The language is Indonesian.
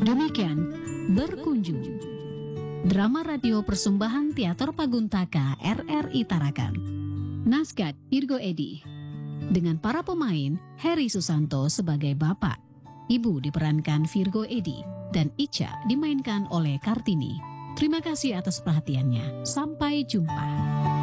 Demikian Berkunjung, drama radio persembahan Teater Paguntaka RRI Tarakan. Naskah Virgo Edi, dengan para pemain Heri Susanto sebagai bapak, ibu diperankan Virgo Edi, dan Ica dimainkan oleh Kartini. Terima kasih atas perhatiannya. Sampai jumpa.